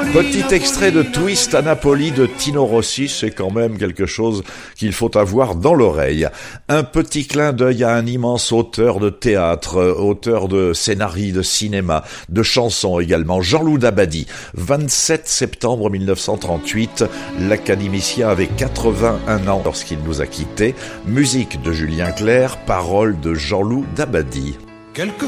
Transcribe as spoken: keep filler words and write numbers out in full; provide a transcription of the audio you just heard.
Petit extrait de Twist à Napoli de Tino Rossi, c'est quand même quelque chose qu'il faut avoir dans l'oreille. Un petit clin d'œil à un immense auteur de théâtre, auteur de scénarii, de cinéma, de chansons également, Jean-Loup Dabadi. vingt-sept septembre mille neuf cent trente-huit, l'académicien avait quatre-vingt-un ans lorsqu'il nous a quittés. Musique de Julien Clerc, paroles de Jean-Loup Dabadi. Quelque